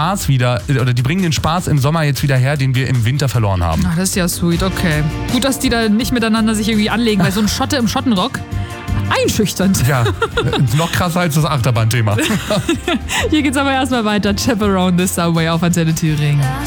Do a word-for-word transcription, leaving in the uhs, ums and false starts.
Spaß wieder, oder die bringen den Spaß im Sommer jetzt wieder her, den wir im Winter verloren haben. Ach, das ist ja sweet, okay. Gut, dass die da nicht miteinander sich irgendwie anlegen, weil so ein Schotte im Schottenrock, einschüchternd. Ja, noch krasser als das Achterbahnthema. Hier geht's aber erstmal weiter. Chaperone the Subway auf Antenne Thüringen.